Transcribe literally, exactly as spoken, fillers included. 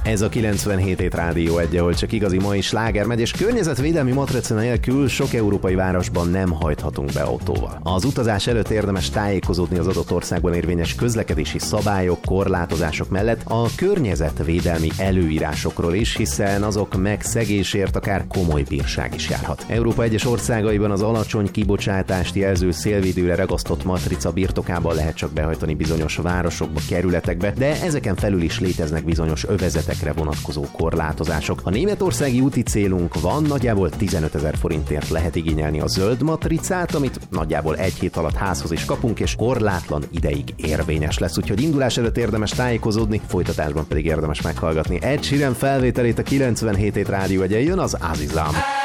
Ez a kilencvenhét hét Rádió egy, ahol csak igazi mai sláger megy, és környezetvédelmi matrica nélkül sok európai városban nem hajthatunk be autóval. Az utazás előtt érdemes tájékozódni az adott országban érvényes közlekedési szabályok, korlátozások mellett a környezetvédelmi előírásokról is, hiszen azok megszegésért akár komoly bírság is járhat. Európa egyes országaiban az alacsony kibocsátást jelző szélvédőre ragasztott matrica birtokában lehet csak behajtani bizonyos városokba, kerületekbe, de ezeken felül is léteznek bizonyos övezetekre vonatkozó korlátozások. A németországi úti célunk van, nagyjából tizenötezer forintért lehet igényelni a zöld matricát, amit nagyjából egy hét alatt házhoz is kapunk, és korlátlan ideig érvényes lesz, úgyhogy indulás előtt érdemes tájékozódni, folytatásban pedig érdemes meghallgatni Ed Sheeran felvételét a kilencvenhét hét Rádió egyen, jön az Azizam.